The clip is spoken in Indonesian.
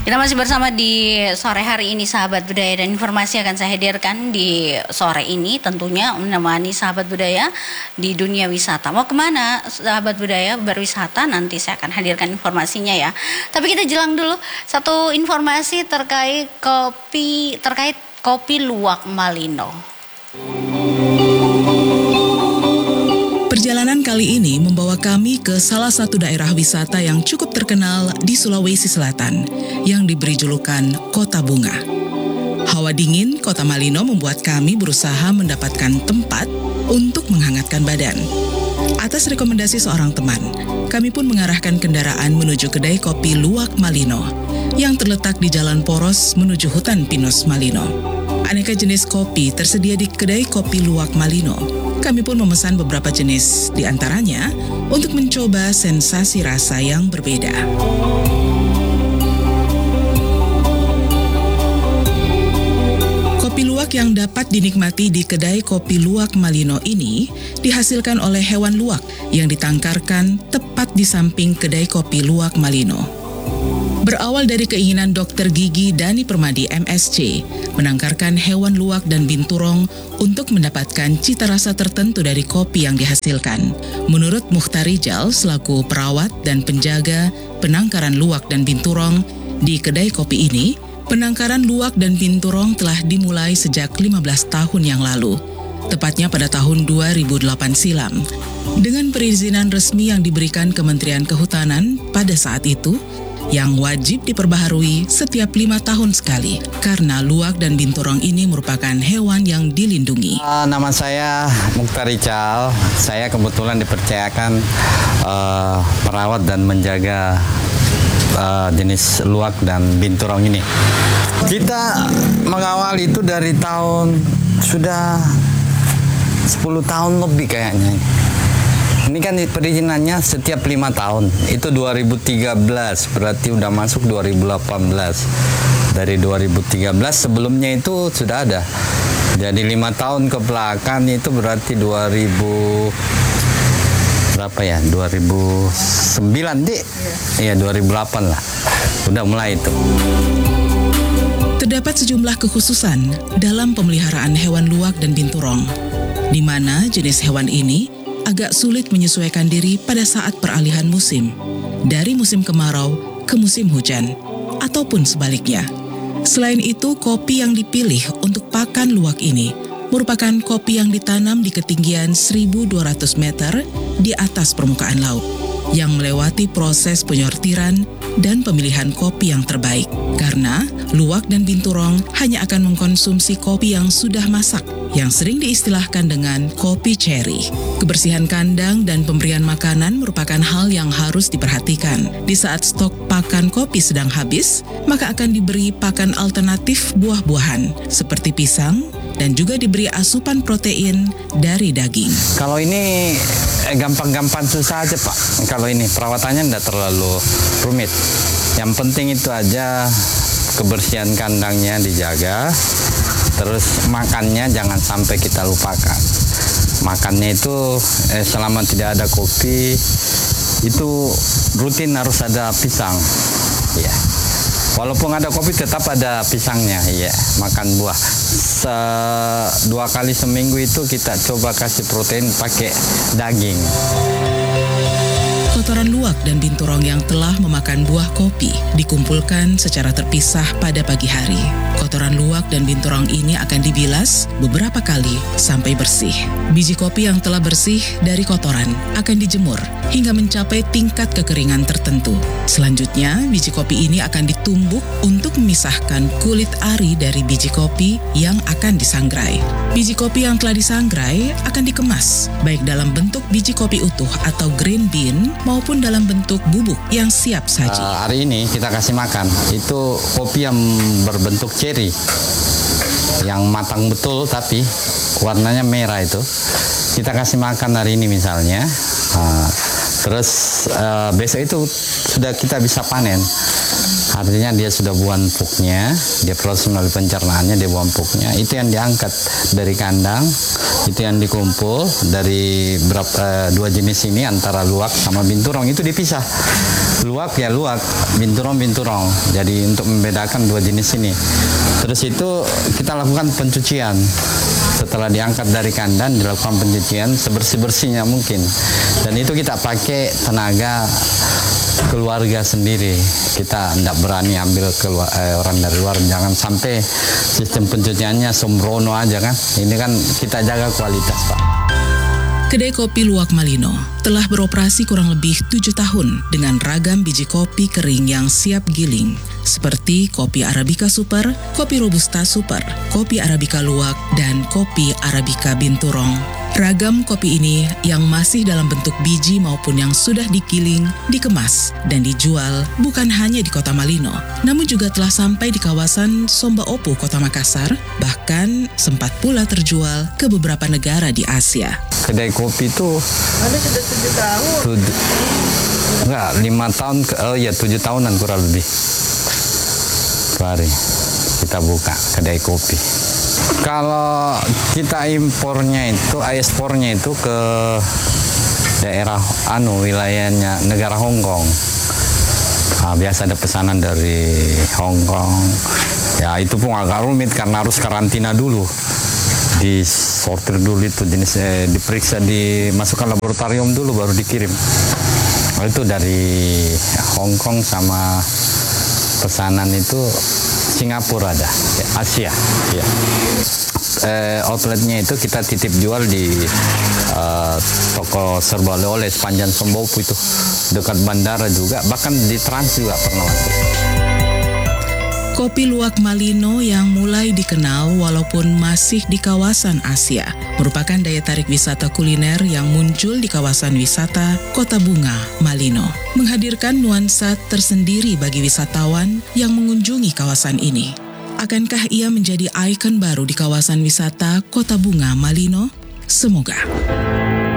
Kita masih bersama di sore hari ini sahabat budaya, dan informasi akan saya hadirkan di sore ini tentunya menemani sahabat budaya di dunia wisata. Mau kemana sahabat budaya berwisata? Nanti saya akan hadirkan informasinya ya. Tapi kita jelang dulu satu informasi terkait kopi luwak Malino. Perjalanan kali ini membawa kami ke salah satu daerah wisata yang cukup terkenal di Sulawesi Selatan, yang diberi julukan Kota Bunga. Hawa dingin Kota Malino membuat kami berusaha mendapatkan tempat untuk menghangatkan badan. Atas rekomendasi seorang teman, kami pun mengarahkan kendaraan menuju kedai kopi luwak Malino, yang terletak di Jalan Poros menuju hutan pinus Malino. Aneka jenis kopi tersedia di kedai kopi luwak Malino. Kami pun memesan beberapa jenis di antaranya untuk mencoba sensasi rasa yang berbeda. Kopi luwak yang dapat dinikmati di kedai kopi luwak Malino ini dihasilkan oleh hewan luwak yang ditangkarkan tepat di samping kedai kopi luwak Malino. Berawal dari keinginan Dr. Gigi Dani Permadi MSc menangkarkan hewan luwak dan binturong untuk mendapatkan cita rasa tertentu dari kopi yang dihasilkan. Menurut Mukhtar Rijal selaku perawat dan penjaga penangkaran luwak dan binturong di kedai kopi ini, penangkaran luwak dan binturong telah dimulai sejak 15 tahun yang lalu, tepatnya pada tahun 2008 silam. Dengan perizinan resmi yang diberikan Kementerian Kehutanan pada saat itu, yang wajib diperbaharui setiap 5 tahun sekali, karena luwak dan binturong ini merupakan hewan yang dilindungi. Nama saya Mukhtar Rijal. Saya kebetulan dipercayakan merawat dan menjaga jenis luwak dan binturong ini. Kita mengawal itu dari tahun sudah 10 tahun lebih kayaknya. Ini kan perizinannya setiap 5 tahun. Itu 2013, berarti udah masuk 2018. Dari 2013 sebelumnya itu sudah ada. Jadi 5 tahun ke belakang itu berarti 2009 Dik? Iya 2008 lah. Udah mulai itu. Terdapat sejumlah kekhususan dalam pemeliharaan hewan luwak dan binturong, di mana jenis hewan ini agak sulit menyesuaikan diri pada saat peralihan musim, dari musim kemarau ke musim hujan, ataupun sebaliknya. Selain itu, kopi yang dipilih untuk pakan luwak ini merupakan kopi yang ditanam di ketinggian 1.200 meter di atas permukaan laut, yang melewati proses penyortiran dan pemilihan kopi yang terbaik. Karena luwak dan binturong hanya akan mengkonsumsi kopi yang sudah masak, yang sering diistilahkan dengan kopi cherry. Kebersihan kandang dan pemberian makanan merupakan hal yang harus diperhatikan. Di saat stok pakan kopi sedang habis, maka akan diberi pakan alternatif buah-buahan seperti pisang, dan juga diberi asupan protein dari daging. Kalau ini gampang-gampang susah aja Pak. Kalau ini perawatannya tidak terlalu rumit. Yang penting itu aja kebersihan kandangnya dijaga. Terus makannya jangan sampai kita lupakan. Makannya itu selama tidak ada kopi itu rutin harus ada pisang. Ya. Walaupun ada kopi tetap ada pisangnya. Ya, makan buah. 2 kali seminggu itu kita coba kasih protein pakai daging. Kotoran luwak dan binturong yang telah memakan buah kopi dikumpulkan secara terpisah pada pagi hari. Kotoran luwak dan binturong ini akan dibilas beberapa kali sampai bersih. Biji kopi yang telah bersih dari kotoran akan dijemur hingga mencapai tingkat kekeringan tertentu. Selanjutnya, biji kopi ini akan ditumbuk untuk memisahkan kulit ari dari biji kopi yang akan disangrai. Biji kopi yang telah disangrai akan dikemas, baik dalam bentuk biji kopi utuh atau green bean maupun dalam bentuk bubuk yang siap saji. Hari ini kita kasih makan, itu kopi yang berbentuk cherry, yang matang betul tapi warnanya merah itu. Kita kasih makan hari ini misalnya, terus besok itu sudah kita bisa panen. Artinya dia sudah buang pupnya, dia proses melalui pencernaannya, dia buang pupnya. Itu yang diangkat dari kandang, itu yang dikumpul dari dua jenis ini antara luwak sama binturong itu dipisah. Luwak ya luwak, binturong binturong. Jadi untuk membedakan dua jenis ini. Terus itu kita lakukan pencucian. Setelah diangkat dari kandang, dilakukan pencucian sebersih-bersihnya mungkin. Dan itu kita pakai tenaga keluarga sendiri. Kita tidak berani ambil orang dari luar. Jangan sampai sistem pencuciannya sembrono aja kan. Ini kan kita jaga kualitas, Pak. Kedai Kopi Luwak Malino telah beroperasi kurang lebih 7 tahun dengan ragam biji kopi kering yang siap giling, seperti kopi Arabica Super, kopi Robusta Super, kopi Arabica Luwak, dan kopi Arabica Binturong. Ragam kopi ini yang masih dalam bentuk biji maupun yang sudah digiling, dikemas, dan dijual bukan hanya di Kota Malino, namun juga telah sampai di kawasan Somba Opu, Kota Makassar, bahkan sempat pula terjual ke beberapa negara di Asia. Kedai kopi itu Ada sudah 7 tahun. 5 tahun, 7 tahunan kurang lebih. Hari kita buka kedai kopi. Kalau kita impornya itu, ekspornya itu ke daerah wilayahnya negara Hong Kong. Biasa ada pesanan dari Hong Kong. Ya itu pun agak rumit karena harus karantina dulu. Disortir dulu itu jenisnya, diperiksa, dimasukkan laboratorium dulu baru dikirim. Itu dari Hong Kong sama pesanan itu Singapura ada, ya, Asia. Ya. Outletnya itu kita titip jual di toko serba oleh-oleh sepanjang Somba Opu itu, dekat bandara juga, bahkan di Trans juga pernah masuk. Kopi Luwak Malino yang mulai dikenal walaupun masih di kawasan Asia merupakan daya tarik wisata kuliner yang muncul di kawasan wisata Kota Bunga, Malino, menghadirkan nuansa tersendiri bagi wisatawan yang mengunjungi kawasan ini. Akankah ia menjadi ikon baru di kawasan wisata Kota Bunga, Malino? Semoga.